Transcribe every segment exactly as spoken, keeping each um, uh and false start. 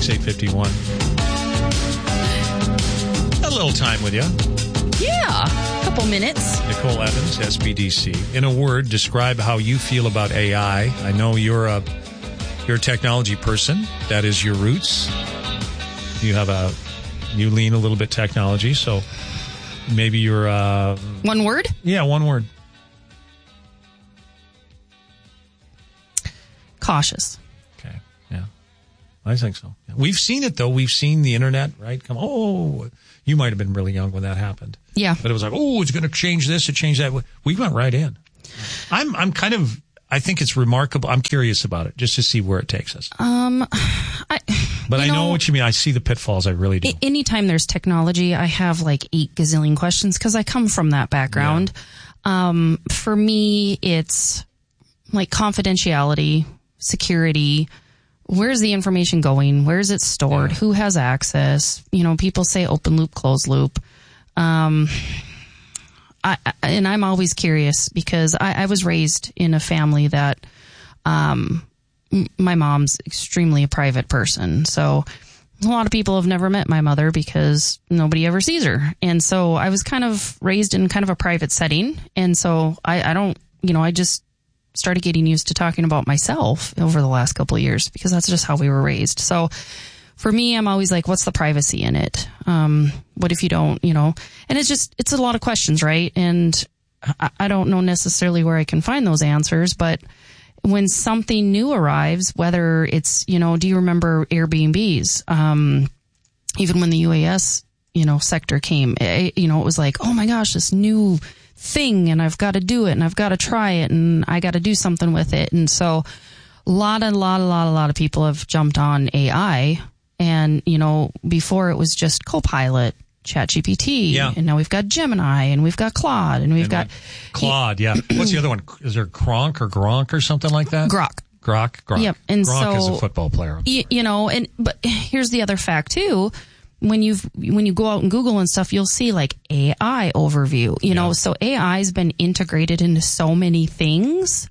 six eight five one. A little time with you. Yeah, a couple minutes. Nicole Evans, S B D C. In a word, describe how you feel about A I. I know you're a you're a technology person. That is your roots. You have a you lean a little bit technology, so maybe you're uh one word? Yeah, one word. Cautious. Okay. Yeah. I think so. Yeah. We've seen it though. We've seen the internet, right? Come oh, you might have been really young when that happened. Yeah. But it was like, oh, it's going to change this, it changed that. We went right in. I'm I'm kind of I think it's remarkable. I'm curious about it just to see where it takes us. Um I But I know, know what you mean. I see the pitfalls. I really do. Anytime there's technology, I have like eight gazillion questions because I come from that background. Yeah. Um, for me, it's like confidentiality, security. Where's the information going? Where is it stored? Yeah. Who has access? You know, people say open loop, closed loop. Um, I, and I'm always curious because I, I was raised in a family that, um, my mom's extremely a private person. So a lot of people have never met my mother because nobody ever sees her. And so I was kind of raised in kind of a private setting. And so I, I don't, you know, I just started getting used to talking about myself over the last couple of years because that's just how we were raised. So for me, I'm always like, what's the privacy in it? Um, what if you don't, you know, and it's just, it's a lot of questions, right? And I, I don't know necessarily where I can find those answers, but when something new arrives, whether it's, you know, do you remember Airbnbs? Um, even when the U A S, you know, sector came, it, you know, it was like, oh my gosh, this new thing and I've got to do it and I've got to try it and I got to do something with it. And so a lot, a lot, a lot, a lot of people have jumped on A I and, you know, before it was just Copilot, ChatGPT, yeah. and now we've got Gemini, and we've got Claude, and we've and got... Claude, yeah. What's the other one? Is there Gronk or Gronk or something like that? Grok. Grok? Grok. Yep. And Gronk so, is a football player. You, you know, and but here's the other fact, too. When you've when you go out and Google and stuff, you'll see, like, A I overview, you yeah. know. So A I's been integrated into so many things.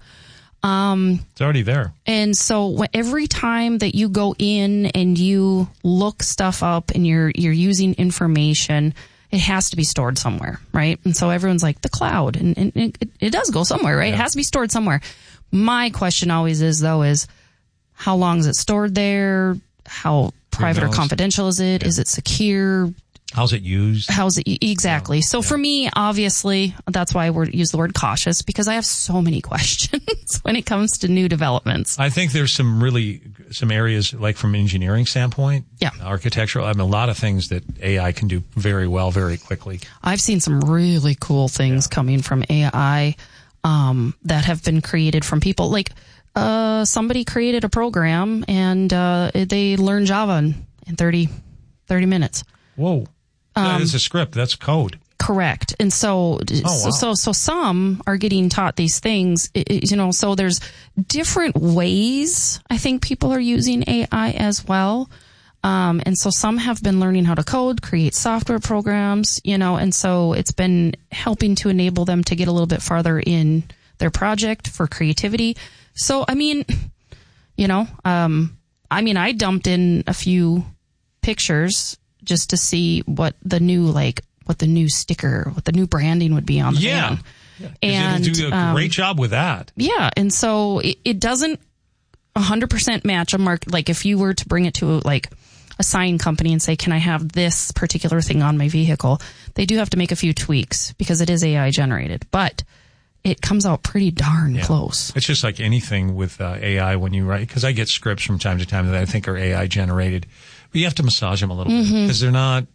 Um, it's already there. And so every time that you go in and you look stuff up and you're you're using information, it has to be stored somewhere, right? And so everyone's like, the cloud. And, and it, it does go somewhere, right? Yeah. It has to be stored somewhere. My question always is, though, is how long is it stored there? How private or confidential is it? Yeah. Is it secure? How's it used? How's it exactly? So yeah. for me, obviously, that's why we use the word cautious because I have so many questions when it comes to new developments. I think there's some really some areas like from an engineering standpoint, yeah, architectural. I mean, a lot of things that A I can do very well, very quickly. I've seen some really cool things yeah. coming from A I um, that have been created from people. Like uh, somebody created a program and uh, they learned Java in, in thirty, thirty minutes. Whoa. That Um, is a script. That's code. Correct. And so, Oh, wow. so, so some are getting taught these things, you know, so there's different ways I think people are using A I as well. Um, and so some have been learning how to code, create software programs, you know, and so it's been helping to enable them to get a little bit farther in their project for creativity. So, I mean, you know, um, I mean, I dumped in a few pictures just to see what the new, like, what the new sticker, what the new branding would be on the yeah. van. Yeah. And it'll do a great um, job with that. Yeah. And so it, it doesn't one hundred percent match a mark. Like, if you were to bring it to, like, a sign company and say, can I have this particular thing on my vehicle? They do have to make a few tweaks because it is A I generated. But it comes out pretty darn yeah. close. It's just like anything with uh, A I when you write, because I get scripts from time to time that I think are A I generated. But you have to massage them a little mm-hmm. bit because they're not.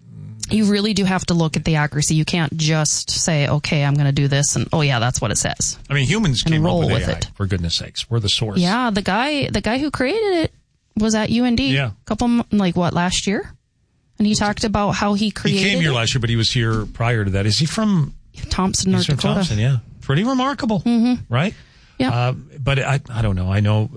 You really do have to look at the accuracy. You can't just say, okay, I'm going to do this, and oh yeah, that's what it says. I mean, humans and came roll up with, with A I, it. For goodness sakes. We're the source. Yeah, the guy, the guy who created it was at U N D. Yeah. A couple, like what, last year? And he talked about how he created He came here it. last year, but he was here prior to that. Is he from Thompson, North He's from Dakota? Thompson, yeah. Pretty remarkable, mm-hmm. right? Yeah. Uh, but I, I don't know. I know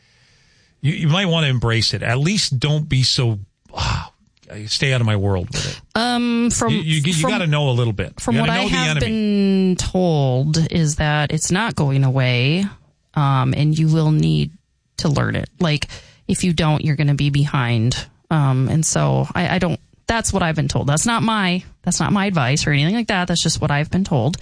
you, you might want to embrace it. At least don't be so. Oh, stay out of my world with it. Um, from you, you, you got to know a little bit. From what I have been told is that it's not going away, um, and you will need to learn it. Like, if you don't, you're going to be behind. Um, and so I, I don't, that's what I've been told. That's not my, that's not my advice or anything like that. That's just what I've been told.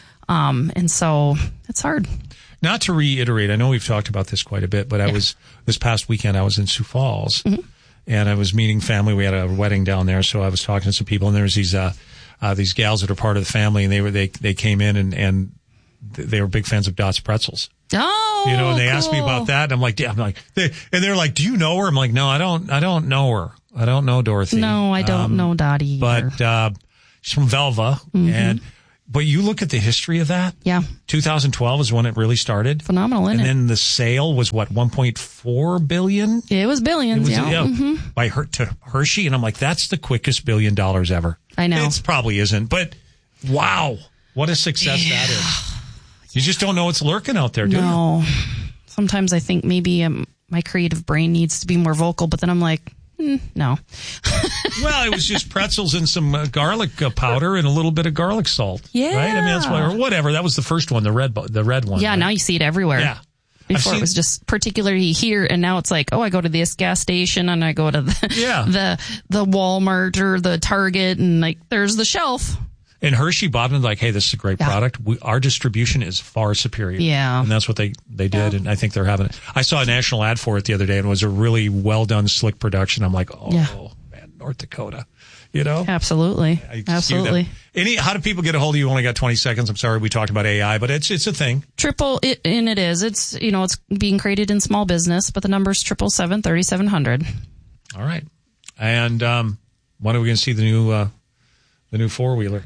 Um, and so it's hard. Not to reiterate, I know we've talked about this quite a bit, but I yeah. was, this past weekend, I was in Sioux Falls mm-hmm. and I was meeting family. We had a wedding down there. So I was talking to some people, and there was these, uh, uh, these gals that are part of the family, and they were, they, they came in and, and they were big fans of Dot's Pretzels. Oh, you know, and they cool. asked me about that. And I'm like, yeah, I'm like, they, and they're like, do you know her? I'm like, no, I don't, I don't know her. I don't know Dorothy. No, I don't um, know Dottie. But, uh, she's from Velva. Mm-hmm. And, but you look at the history of that. Yeah. two thousand twelve is when it really started. Phenomenal, isn't and it? And then the sale was what, one point four billion? It was billions, it was, yeah. yeah mm-hmm. By her to Hershey. And I'm like, that's the quickest billion dollars ever. I know. It probably isn't, but wow, what a success yeah. that is. You just don't know what's lurking out there, do no. you? No. Sometimes I think maybe um, my creative brain needs to be more vocal, but then I'm like, mm, no. Well, it was just pretzels and some uh, garlic uh, powder and a little bit of garlic salt. Yeah. Right? I mean, that's why, or whatever. That was the first one, the red, the red one. Yeah, right? Now you see it everywhere. Yeah. Before seen, it was just particularly here, and now it's like, oh, I go to this gas station and I go to the yeah. the the Walmart or the Target, and like there's the shelf. And Hershey bought them like, hey, this is a great yeah. product. We, our distribution is far superior. Yeah. And that's what they, they did. Yeah. And I think they're having it. I saw a national ad for it the other day, and it was a really well done, slick production. I'm like, oh, yeah. man, North Dakota. You know? Absolutely. Absolutely. Any, how do people get a hold of you? Only got twenty seconds. I'm sorry we talked about A I, but it's it's a thing. Triple, it, and it is. It's, you know, it's being created in small business, but the number's triple seven thirty seven hundred. All right. And um, when are we going to see the new uh, the new four wheeler?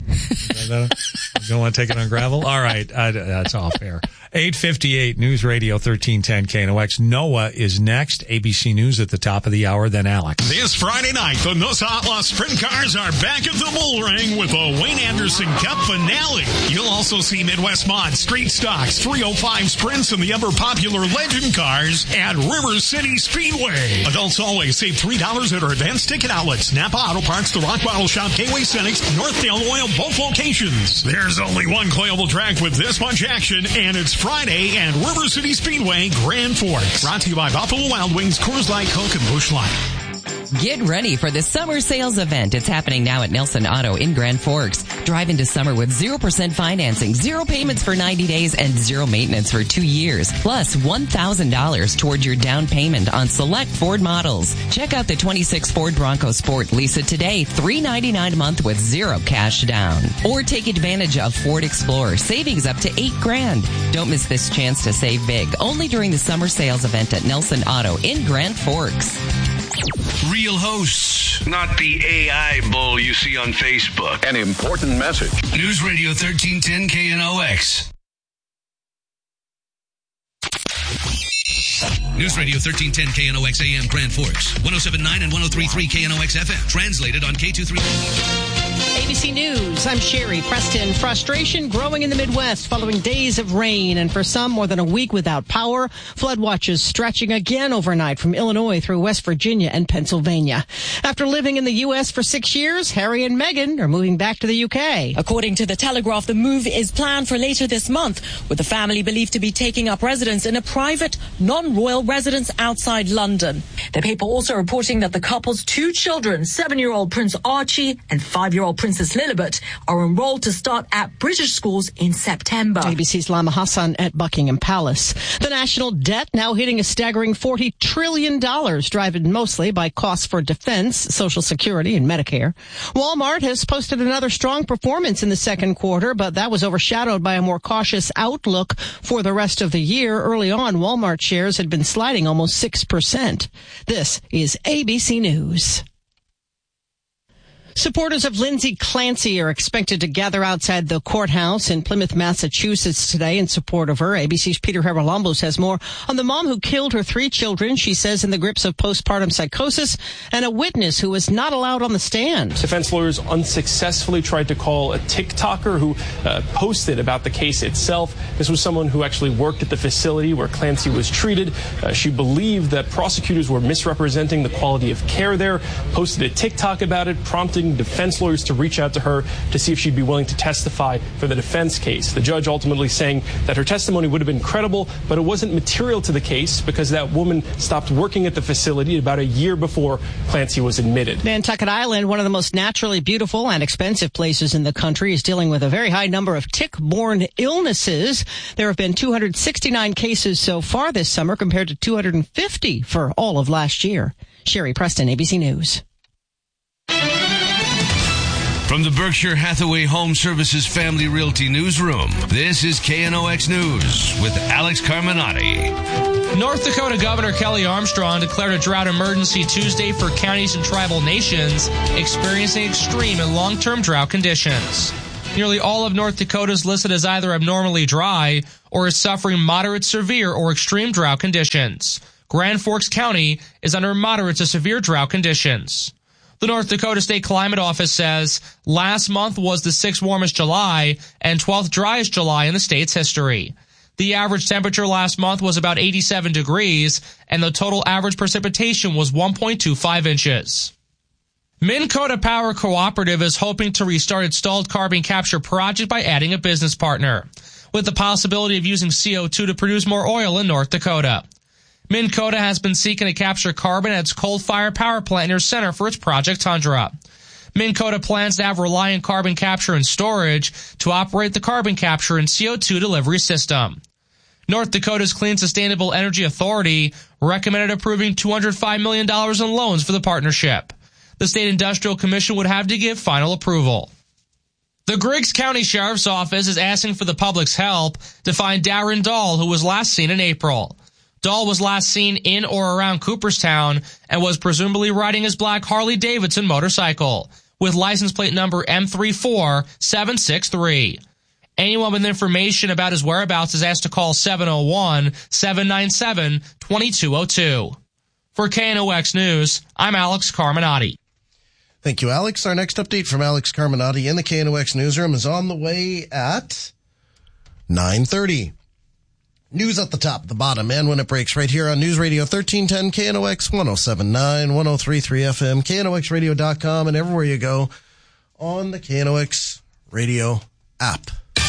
You don't want to take it on gravel? All right. Uh, that's off air. eight fifty-eight News Radio thirteen ten K N O X. Noah is next. A B C News at the top of the hour, then Alex. This Friday night, the Nos Outlaw Sprint Cars are back at the Bull Ring with a Wayne Anderson Cup finale. You'll also see Midwest Mod, Street Stocks, three oh five Sprints, and the ever popular Legend Cars at River City Speedway. Adults always save three dollars at our advanced ticket outlets. Napa Auto Parts, the Rock Bottle Shop, Gateway Cenex, Northdale Oil, both locations. There's only one coilable track with this much action, and it's Friday at River City Speedway, Grand Forks. Brought to you by Buffalo Wild Wings, Coors Light, Coke, and Busch Light. Get ready for the summer sales event. It's happening now at Nelson Auto in Grand Forks. Drive into summer with zero percent financing, zero payments for ninety days, and zero maintenance for two years. Plus one thousand dollars toward your down payment on select Ford models. Check out the twenty-six Ford Bronco Sport. Lease it today, three ninety-nine a month with zero cash down. Or take advantage of Ford Explorer. Savings up to eight grand. Don't miss this chance to save big. Only during the summer sales event at Nelson Auto in Grand Forks. Real hosts, not the A I bull you see on Facebook. An important message. News Radio thirteen ten K N O X. News Radio thirteen ten K N O X A M Grand Forks, one oh seven point nine and one oh three point three K N O X F M. Translated on K two three. A B C News, I'm Sherry Preston. Frustration growing in the Midwest following days of rain, and for some more than a week without power. Flood watches stretching again overnight from Illinois through West Virginia and Pennsylvania. After living in the U S for six years, Harry and Meghan are moving back to the U K. According to The Telegraph, the move is planned for later this month, with the family believed to be taking up residence in a private, non-royal residence outside London. The paper also reporting that the couple's two children, seven-year-old Prince Archie and five-year-old Princess Lilibet, are enrolled to start at British schools in September. A B C's Lama Hassan at Buckingham Palace. The national debt now hitting a staggering forty trillion dollars, driven mostly by costs for defense, Social Security, and Medicare. Walmart has posted another strong performance in the second quarter, but that was overshadowed by a more cautious outlook for the rest of the year. Early on, Walmart shares had been sliding almost six percent. This is A B C News. Supporters of Lindsay Clancy are expected to gather outside the courthouse in Plymouth, Massachusetts today in support of her. A B C's Peter Haralambos has more on the mom who killed her three children, she says, in the grips of postpartum psychosis, and a witness who was not allowed on the stand. Defense lawyers unsuccessfully tried to call a TikToker who uh, posted about the case itself. This was someone who actually worked at the facility where Clancy was treated. Uh, she believed that prosecutors were misrepresenting the quality of care there, posted a TikTok about it, prompting encouraging defense lawyers to reach out to her to see if she'd be willing to testify for the defense case. The judge ultimately saying that her testimony would have been credible, but it wasn't material to the case because that woman stopped working at the facility about a year before Clancy was admitted. Nantucket Island, one of the most naturally beautiful and expensive places in the country, is dealing with a very high number of tick-borne illnesses. There have been two hundred sixty-nine cases so far this summer compared to two hundred fifty for all of last year. Sherry Preston, A B C News. From the Berkshire Hathaway Home Services Family Realty Newsroom, this is K N O X News with Alex Carminati. North Dakota Governor Kelly Armstrong declared a drought emergency Tuesday for counties and tribal nations experiencing extreme and long-term drought conditions. Nearly all of North Dakota is listed as either abnormally dry or is suffering moderate, severe, or extreme drought conditions. Grand Forks County is under moderate to severe drought conditions. The North Dakota State Climate Office says last month was the sixth warmest July and twelfth driest July in the state's history. The average temperature last month was about eighty-seven degrees, and the total average precipitation was one point two five inches. Minn Kota Power Cooperative is hoping to restart its stalled carbon capture project by adding a business partner, with the possibility of using C O two to produce more oil in North Dakota. Minn Kota has been seeking to capture carbon at its coal-fired power plant near Center for its Project Tundra. Minn Kota plans to have Reliant Carbon Capture and Storage to operate the carbon capture and C O two delivery system. North Dakota's Clean Sustainable Energy Authority recommended approving two hundred five million dollars in loans for the partnership. The State Industrial Commission would have to give final approval. The Griggs County Sheriff's Office is asking for the public's help to find Darren Dahl, who was last seen in April. Dahl was last seen in or around Cooperstown and was presumably riding his black Harley-Davidson motorcycle with license plate number M three four seven six three. Anyone with information about his whereabouts is asked to call seven oh one, seven nine seven, two two oh two. For K N O X News, I'm Alex Carminati. Thank you, Alex. Our next update from Alex Carminati in the K N O X newsroom is on the way at nine thirty. News at the top, the bottom, and when it breaks right here on News Radio thirteen ten, K N O X one oh seven point nine, one oh three point three F M, K N O X radio dot com, and everywhere you go on the K N O X radio app.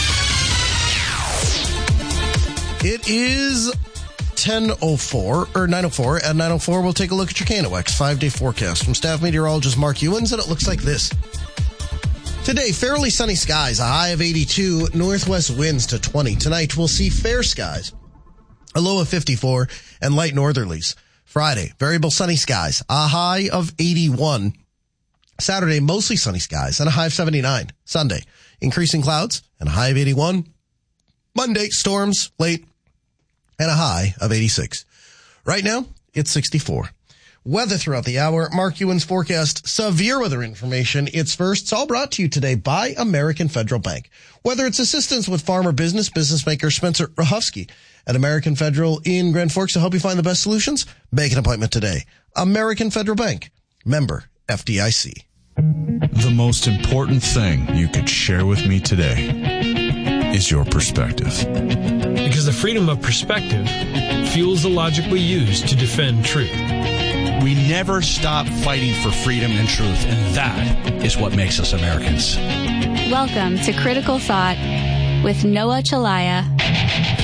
It is ten oh four, or nine oh four. At nine oh four, we'll take a look at your K N O X five-day forecast from staff meteorologist Mark Ewens, and it looks like this. Today, fairly sunny skies, a high of eighty-two, northwest winds to twenty. Tonight, we'll see fair skies, a low of fifty-four, and light northerlies. Friday, variable sunny skies, a high of eighty-one. Saturday, mostly sunny skies, and a high of seventy-nine. Sunday, increasing clouds, and a high of eighty-one. Monday, storms, late, and a high of eighty-six. Right now, it's sixty-four. Weather throughout the hour. Mark Ewens forecast severe weather information. It's first. It's all brought to you today by American Federal Bank. Whether it's assistance with farmer business, business maker Spencer Rahofsky at American Federal in Grand Forks to help you find the best solutions, make an appointment today. American Federal Bank. Member F D I C. The most important thing you could share with me today is your perspective. Because the freedom of perspective fuels the logic we use to defend truth. We never stop fighting for freedom and truth, and that is what makes us Americans. Welcome to Critical Thought with Noah Chalaya.